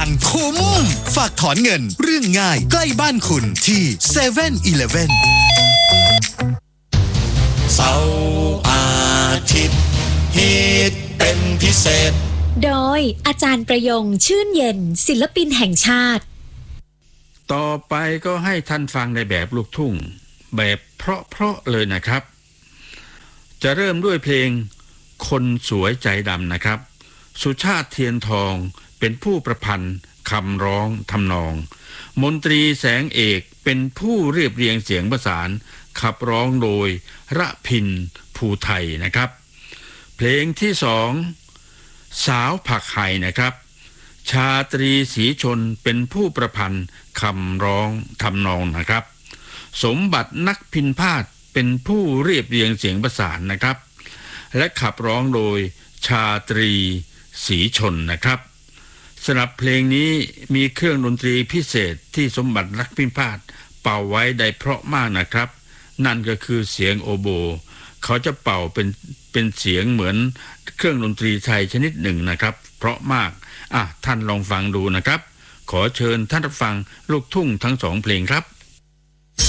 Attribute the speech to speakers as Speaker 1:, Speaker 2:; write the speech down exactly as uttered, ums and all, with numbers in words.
Speaker 1: กันคุ้มฝากถอนเงินเรื่องง่ายใกล้บ้านคุณที่เซเว่นอีเลฟเว่น
Speaker 2: เสาร์อาทิตย์ฮิตเป็นพิเศษ
Speaker 3: โดยอาจารย์ประยงชื่นเย็นศิลปินแห่งชาติ
Speaker 4: ต่อไปก็ให้ท่านฟังในแบบลูกทุ่งแบบเพราะๆเลยนะครับจะเริ่มด้วยเพลงคนสวยใจดำนะครับสุชาติเทียนทองเป็นผู้ประพันธ์คำร้องทำนองมนตรีแสงเอกเป็นผู้เรียบเรียงเสียงประสานขับร้องโดยระพินภูไทยนะครับเพลงที่สองสาวผักไห่นะครับชาตรีศรีชนเป็นผู้ประพันธ์คำร้องทำนองนะครับสมบัตินักพิณพาทย์เป็นผู้เรียบเรียงเสียงประสานนะครับและขับร้องโดยชาตรีศรีชนนะครับสำหรับเพลงนี้มีเครื่องดนตรีพิเศษที่สมบัตินักพิณพาทย์เป่าไว้ได้เพราะมากนะครับนั่นก็คือเสียงโอโบเขาจะเป่าเป็นเป็นเสียงเหมือนเครื่องดนตรีไทยชนิดหนึ่งนะครับเพราะมากอ่ะท่านลองฟังดูนะครับขอเชิญท่านรับฟังลูกทุ่งทั้งสองเพลงครับ